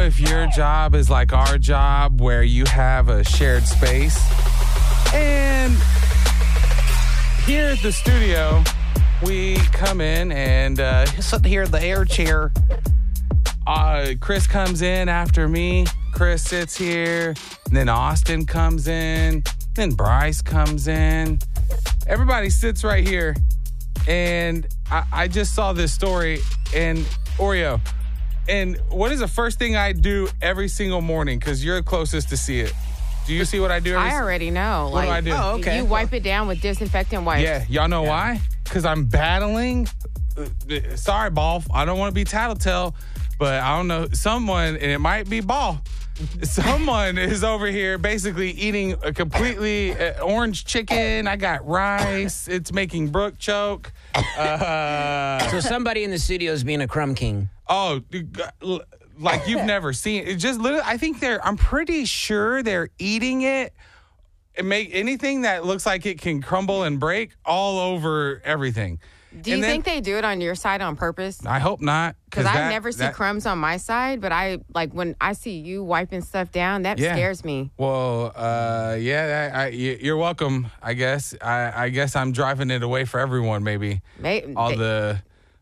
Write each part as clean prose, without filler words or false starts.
if your job is like our job where you have a shared space. And here at the studio, we come in and sit here in the air chair. Chris comes in after me. Chris sits here. And then Austin comes in. Then Bryce comes in. Everybody sits right here. And I just saw this story. And Oreo. And what is the first thing I do every single morning? Because you're closest to see it. Do you see what I do? I already know. What do I do? Oh, okay. You wipe it down with disinfectant wipes. Yeah. Y'all know why? Because I'm battling. Sorry, Ball. I don't want to be tattletale. But I don't know. Someone, and it might be Ball. Someone is over here basically eating a completely orange chicken. I got rice. It's making Brooke choke. So somebody in the studio is being a crumb king. Oh, like you've never seen it. Just literally, I think I'm pretty sure they're eating it and make anything that looks like it can crumble and break all over everything. Do you think they do it on your side on purpose? I hope not. Because I never see crumbs on my side, but when I see you wiping stuff down, that scares me. Well, you're welcome, I guess. I guess I'm driving it away for everyone, maybe. All the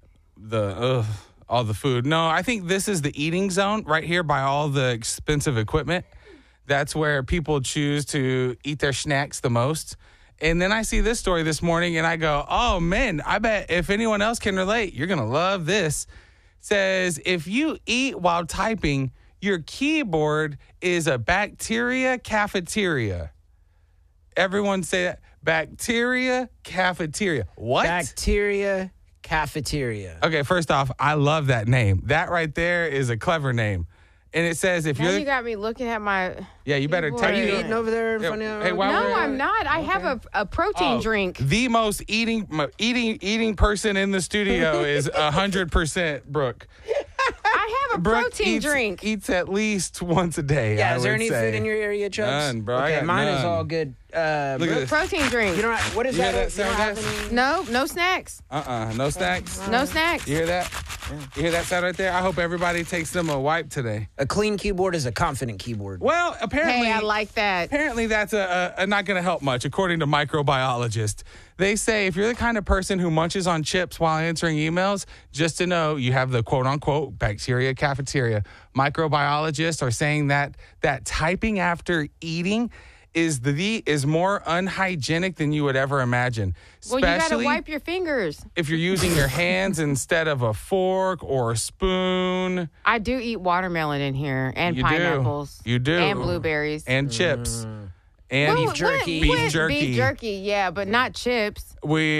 food. No, I think this is the eating zone right here by all the expensive equipment. That's where people choose to eat their snacks the most. And then I see this story this morning and I go, oh, man, I bet if anyone else can relate, you're going to love this. It says, if you eat while typing, your keyboard is a bacteria cafeteria. Everyone say that. Bacteria cafeteria. What? Bacteria cafeteria. Okay, first off, I love that name. That right there is a clever name. And it says if you got me looking at my you better keyboard. take Are you eating over there in front of hey, No, I'm not. I have a protein drink. The most eating person in the studio is 100% Brooke. I have a protein drink. Eats at least once a day. Yeah, is there any food in your area, Chubbs? None, bro. Okay, mine is none. all good. Look at this. Protein drink. You know what is You that? hear that sound, guys? No snacks. No snacks. No snacks. You hear that? You hear that sound right there? I hope everybody takes them a wipe today. A clean keyboard is a confident keyboard. Well, apparently, Hey, I like that. Apparently, that's not going to help much, according to microbiologists. They say if you're the kind of person who munches on chips while answering emails, just to know you have the quote-unquote bacteria cafeteria. Microbiologists are saying that typing after eating is more unhygienic than you would ever imagine. Well, you got to wipe your fingers. If you're using your hands instead of a fork or a spoon. I do eat watermelon in here and You pineapples. You do. And blueberries. And chips. And Beef jerky. Beef jerky. Beef jerky, yeah, but not chips.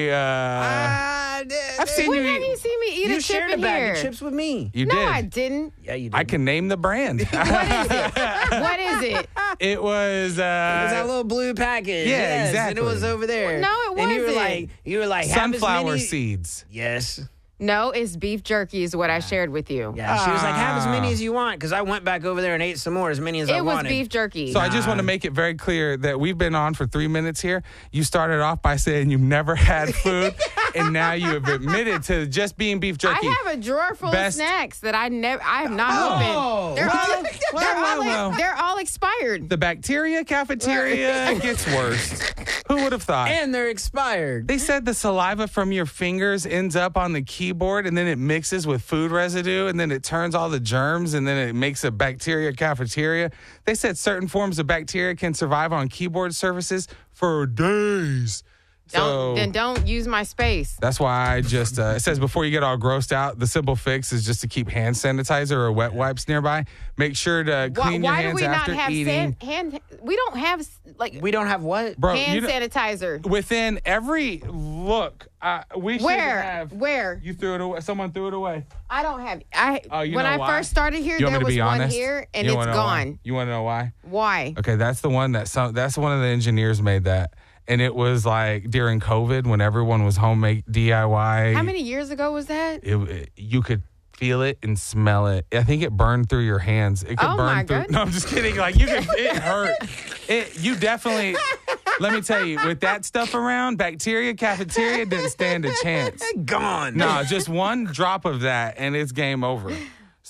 I've seen When you have you eat. seen me eat You a chip shared in a bag here? of chips with me. You No, did. I didn't. Yeah, you did. I can name the brand. What is it? What is it? It was It was that little blue package. Yeah, yes, exactly. And it was over there. No, it And you wasn't. were like have as sunflower many- seeds. Yes. No, it's beef jerky is what I shared with you. Yeah. She was like, have as many as you want, because I went back over there and ate some more, as many as I It was wanted. beef jerky. So I just want to make it very clear that we've been on for 3 minutes here. You started off by saying you've never had food, and now you have admitted to just being beef jerky. I have a drawer full Best- of snacks that I have not opened. They're all expired. The bacteria cafeteria gets worse. Who would have thought? And they're expired. They said the saliva from your fingers ends up on the keyboard and then it mixes with food residue and then it turns all the germs and then it makes a bacteria cafeteria. They said certain forms of bacteria can survive on keyboard surfaces for days. Don't use my space. That's why I just, it says before you get all grossed out, the simple fix is just to keep hand sanitizer or wet wipes nearby. Make sure to clean your Why do hands we not after have eating. we don't have We don't have what? Bro, hand sanitizer. within every look, we should have. Where? You threw it away. Someone threw it away. I don't have. You when know I why? first started here, You want there me to was be one honest? here and You it's wanna know why? gone. You want to know why? Why? Okay, that's the one that's one of the engineers made that. And it was like during COVID when everyone was home make DIY. How many years ago was that? You could feel it and smell it. I think it burned through your hands. It could Oh, burn my through. goodness. No, I'm just kidding. Like it hurt. You definitely. Let me tell you, with that stuff around, bacteria cafeteria didn't stand a chance. Gone. No, just one drop of that and it's game over.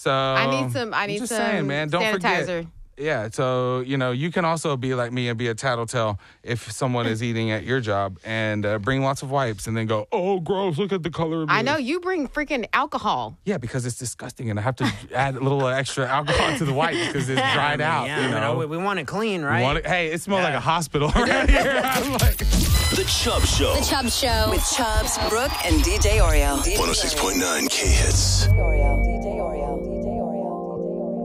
So I need some saying, man, don't sanitizer. Forget. Yeah, so, you can also be like me and be a tattletale if someone is eating at your job and bring lots of wipes and then go, oh, gross, look at the color of this. I know, you bring freaking alcohol. Yeah, because it's disgusting and I have to add a little extra alcohol to the wipe because it's dried out. Yeah, we want it clean, right? Hey, it smells like a hospital right here. I'm like... The Chubb Show. The Chubb Show. With Chubbs, Brooke, and DJ Oreo. 106.9 K-Hits. DJ Oreo.